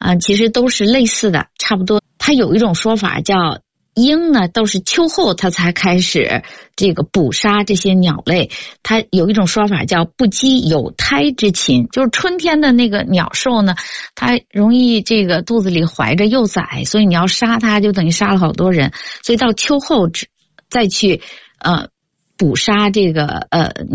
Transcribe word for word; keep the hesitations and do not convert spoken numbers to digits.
啊、呃，其实都是类似的，差不多。它有一种说法叫鹰呢，都是秋后它才开始这个捕杀这些鸟类。它有一种说法叫不积有胎之禽，就是春天的那个鸟兽呢，它容易这个肚子里怀着幼崽，所以你要杀它就等于杀了好多人，所以到秋后再去呃捕杀这个呃